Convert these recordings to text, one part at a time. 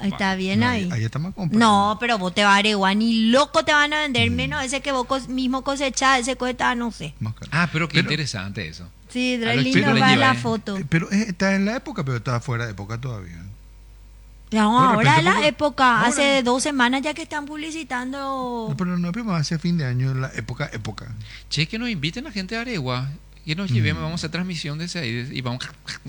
Está bien No, ahí. ahí estamos comprando. No, pero vos te vas a Areguá, ni loco te van a vender, menos ese que vos mismo cosechás, ese cuesta, no sé. Más caro. Ah, pero qué Pero- interesante eso. Sí, A re los lindo chicos les para lleva, la ¿eh? foto. Pero está en la época, pero está fuera de época todavía. No, de ahora repente es la porque- época, ahora- hace 2 semanas ya que están publicitando. No, pero no es más hacia fin de año, la época. Che, que nos inviten a gente de Aregua. Que nos llevemos, vamos a hacer transmisión desde ahí y vamos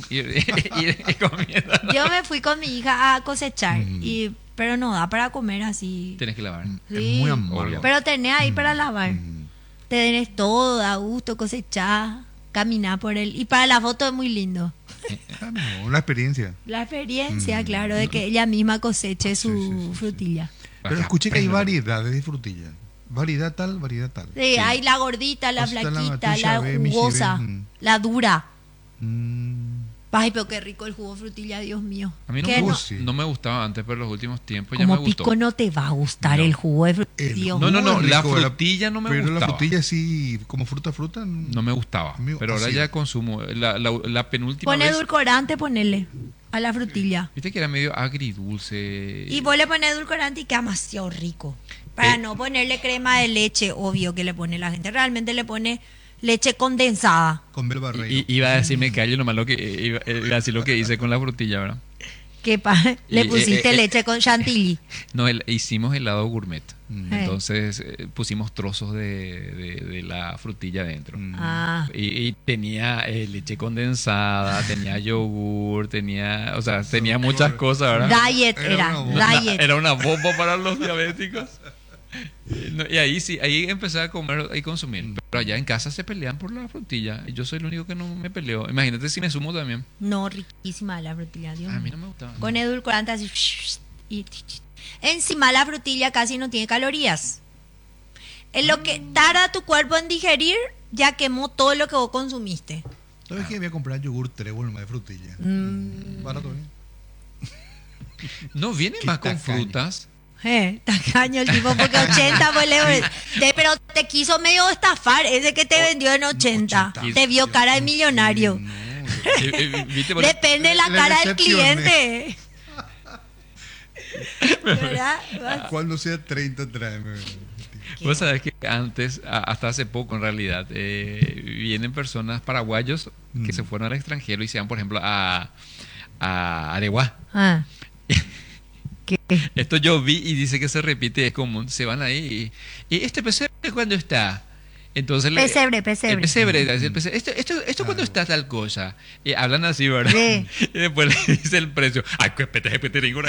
ir comiendo. Yo me fui con mi hija a cosechar, Mm. pero no da para comer así. Tenés que lavar. Sí. Es muy amargo. Pero tenés ahí para lavar. Mm. Tenés todo, da gusto cosechar, caminar por él. Y para la foto es muy lindo. Ah, no, la experiencia. La experiencia, claro, de que ella misma coseche su sí. frutilla. Pero escuché que hay variedades de frutilla. Variedad tal, variedad tal. Sí, hay la gordita, la O sea, la flaquita, Matucha la B, jugosa, Michibe, la dura. Mm. Ay, pero qué rico el jugo de frutilla, Dios mío. A mí no, ¿Qué me, no? gust- Sí. no me gustaba antes, pero en los últimos tiempos ya me Como gustó. pico no te va a gustar No. el jugo de frutilla. El Dios No, no, mío. no, la rico, frutilla no me pero gustaba. la frutilla sí, como fruta, No me gustaba. Amigo, Pero ahora así. ya consumo. La penúltima Pone vez. edulcorante, ponele a la frutilla. Viste que era medio agridulce. Y vos le pones edulcorante y queda demasiado rico. Para no ponerle crema de leche, obvio que le pone la gente. Realmente le pone leche condensada. con Bel Barreiro. Y iba a decirme callo nomás lo que iba a decir lo que hice con la frutilla, ¿verdad? Que le Y, pusiste leche con chantilly. No, hicimos helado gourmet. Entonces pusimos trozos de la frutilla dentro. Ah. Y tenía leche condensada, tenía yogur, tenía muchas cosas, ¿verdad? Diet Era era, una bomba. diet. Era una bomba para los diabéticos. Y ahí sí, ahí empecé a comer y consumir. Pero allá en casa se pelean por la frutilla. Y yo soy el único que no me peleo. Imagínate si me sumo también. No, riquísima la frutilla, Dios A mí mío. no me gustaba. Con edulcorante así. Y encima la frutilla casi no tiene calorías. En lo que tarda tu cuerpo en digerir, ya quemó todo lo que vos consumiste. ¿Sabes qué? Voy a comprar yogur trébol más de frutilla. Barato, ¿eh? No viene Qué más con tacaño. frutas. Tacaño el tipo, porque 80 pues pero te quiso medio estafar, ese que te vendió en 80. 80. Te vio cara de millonario. No, ¿Viste? Depende de la Le cara del decepcioné. cliente. ¿Verdad? cuando sea 30, tráeme. Vos sabés que antes, hasta hace poco en realidad, vienen personas paraguayos que se fueron al extranjero y se van, por ejemplo, a Areguá. Ah. ¿Qué? Esto yo vi y dice que se repite, es común. Se van ahí y ¿este pesebre cuándo está? Entonces Pesebre, el pesebre. pesebre, dice el pesebre. ¿Esto cuándo está tal cosa? Y hablan así, ¿verdad? Sí. Y después le dice el precio. Ay, qué peteringura.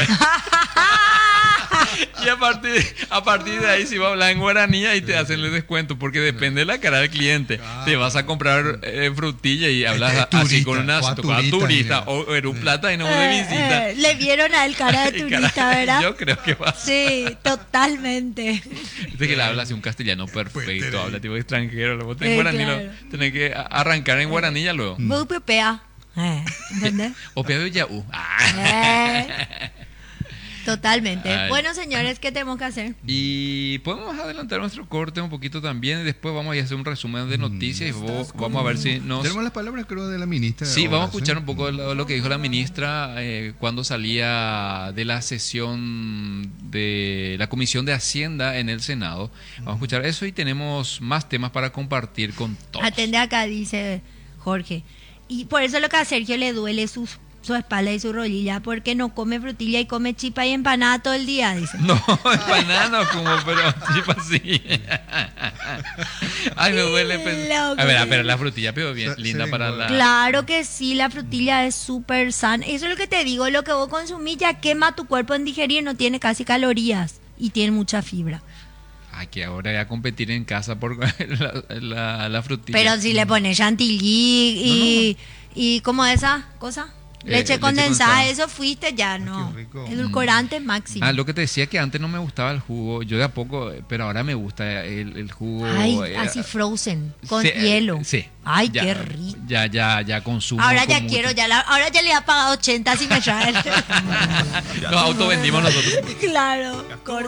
Y a partir de ahí si va a hablar en guaraní y te hacen el descuento porque depende de la cara del cliente. Te vas a comprar frutilla y hablas así con una o a turista turista, o en un plata y no de visita. Le vieron a él cara de Y turista, cara- ¿verdad? Yo creo que va. Sí, totalmente. Viste que le habla así un castellano perfecto, habla tipo extranjero, luego en guaraní claro. tenés que arrancar en guaraní ya luego. Muy pepea. ¿Entendés? O peo ya Ah. Totalmente. Ay. Bueno, señores, ¿qué tenemos que hacer? Y podemos adelantar nuestro corte un poquito también y después vamos a hacer un resumen de noticias y vamos a ver si nos... Tenemos las palabras, creo, de la ministra. Sí, ahora, vamos a escuchar un poco de lo que dijo la ministra cuando salía de la sesión de la Comisión de Hacienda en el Senado. Vamos a escuchar eso y tenemos más temas para compartir con todos. Atende acá, dice Jorge. Y por eso lo que a Sergio le duele su espalda y su rodilla, porque no come frutilla y come chipa y empanada todo el día, dice. No, empanada no como, pero chipa sí. Ay, me duele. Loco. A ver, la frutilla, pero bien, Se linda para vengó. la... Claro que sí, la frutilla es súper sana. Eso es lo que te digo, lo que vos consumís ya quema tu cuerpo en digerir, no tiene casi calorías y tiene mucha fibra. Ay, que ahora voy a competir en casa por la frutilla. Pero si le pones chantilly y ¿cómo esa cosa? Leche leche condensada, condensada. eso fuiste ya, no. qué rico. Edulcorante máximo. Ah, lo que te decía que antes no me gustaba el jugo, yo de a poco, pero ahora me gusta el jugo. Ay, así frozen, con sí, hielo. Sí. Ay, Ya- qué rico. Ya consumo. Ahora con ya mucho. quiero, ahora ya le ha pagado 80 si me trae. Nos autovendimos nosotros. Claro, corto.